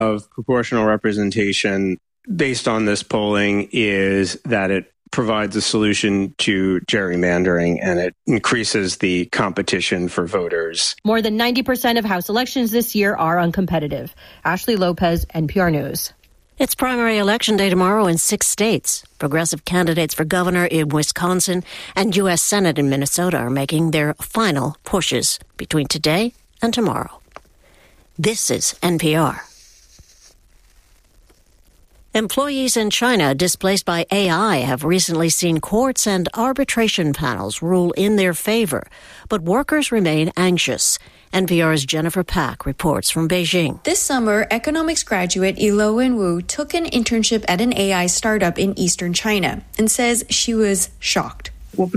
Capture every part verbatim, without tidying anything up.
of proportional representation based on this polling is that it provides a solution to gerrymandering and it increases the competition for voters. More than ninety percent of House elections this year are uncompetitive. Ashley Lopez, N P R News. It's primary election day tomorrow in six states. Progressive candidates for governor in Wisconsin and U S Senate in Minnesota are making their final pushes between today and tomorrow. This is N P R. Employees in China displaced by A I have recently seen courts and arbitration panels rule in their favor, but workers remain anxious. N P R's Jennifer Pack reports from Beijing. This summer, economics graduate Ilo Wen-Wu took an internship at an A I startup in eastern China and says she was shocked.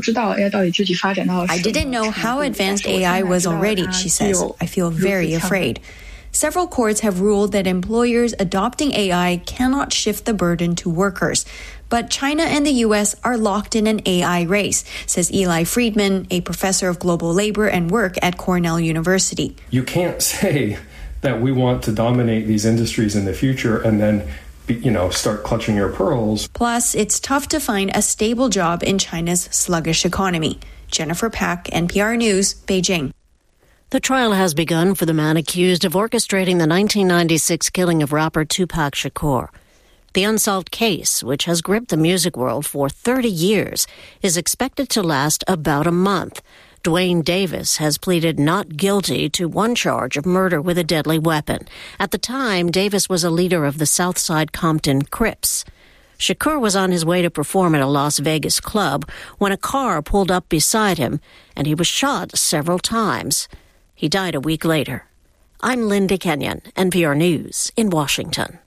I didn't know how advanced A I was already, she says. I feel very afraid. Several courts have ruled that employers adopting A I cannot shift the burden to workers. But China and the U S are locked in an A I race, says Eli Friedman, a professor of global labor and work at Cornell University. You can't say that we want to dominate these industries in the future and then, you know, start clutching your pearls. Plus, it's tough to find a stable job in China's sluggish economy. Jennifer Pack, N P R News, Beijing. The trial has begun for the man accused of orchestrating the nineteen ninety-six killing of rapper Tupac Shakur. The unsolved case, which has gripped the music world for thirty years, is expected to last about a month. Dwayne Davis has pleaded not guilty to one charge of murder with a deadly weapon. At the time, Davis was a leader of the Southside Compton Crips. Shakur was on his way to perform at a Las Vegas club when a car pulled up beside him, and he was shot several times. He died a week later. I'm Linda Kenyon, N P R News in Washington.